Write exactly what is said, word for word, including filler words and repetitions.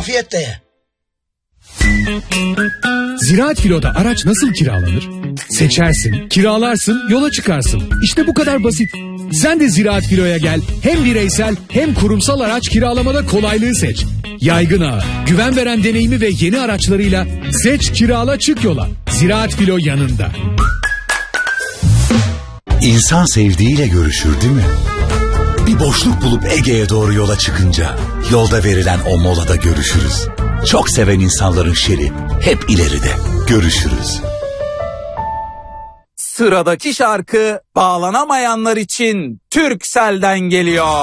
Afiyetle ye. Ziraat Filo'da araç nasıl kiralanır? Seçersin, kiralarsın, yola çıkarsın. İşte bu kadar basit. Sen de Ziraat Filo'ya gel. Hem bireysel hem kurumsal araç kiralamada kolaylığı seç. Yaygın ağı, güven veren deneyimi ve yeni araçlarıyla seç, kirala, çık yola. Ziraat Filo yanında. İnsan sevdiğiyle görüşür değil mi? Bir boşluk bulup Ege'ye doğru yola çıkınca yolda verilen o molada görüşürüz. Çok seven insanların şeri hep ileride. Görüşürüz. Sıradaki şarkı bağlanamayanlar için Turkcell'den geliyor.